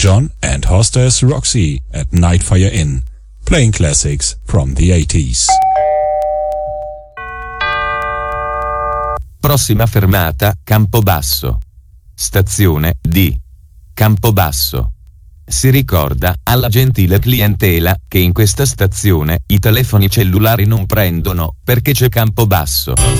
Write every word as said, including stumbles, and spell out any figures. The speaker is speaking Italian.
John and hostess Roxy at Nightfire Inn, playing classics from the eighties. Prossima fermata, Campobasso. Stazione D. Campobasso. Si ricorda alla gentile clientela che in questa stazione i telefoni cellulari non prendono perché c'è Campobasso.